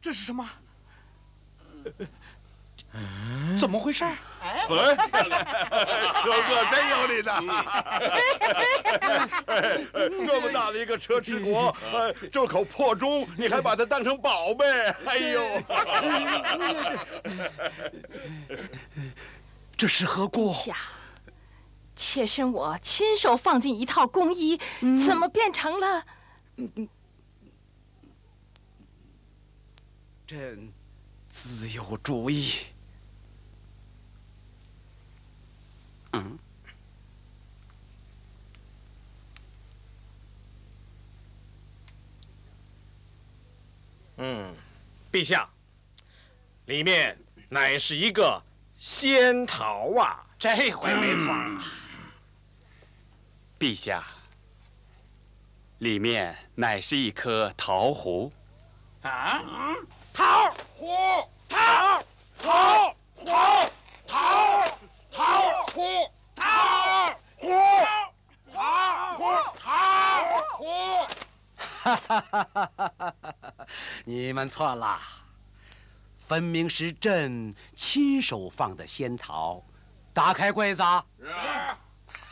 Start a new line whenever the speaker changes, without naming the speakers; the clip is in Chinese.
这是什么？怎么回事？
哎，
哥哥真有理的。那么大的一个车迟国，这口破钟，你还把它当成宝贝？哎呦！
这是何故？
陛下，妾身我亲手放进一套宫衣，怎么变成了？
朕自有主意。
陛下，里面乃是一个仙桃啊，
这回没错。
陛下，里面乃是一颗桃核。
啊！
桃核，桃核，桃核，
哈哈哈哈哈！你们错了，分明是朕亲手放的仙桃。打开柜子。